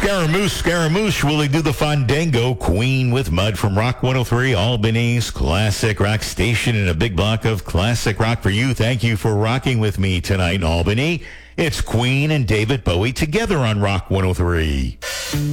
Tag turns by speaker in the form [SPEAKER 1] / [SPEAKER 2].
[SPEAKER 1] Scaramouche, will he do the Fandango? Queen with Mud from Rock 103, Albany's classic rock station, and a big block of classic rock for you. Thank you for rocking with me tonight in Albany. It's Queen and David Bowie together on Rock 103.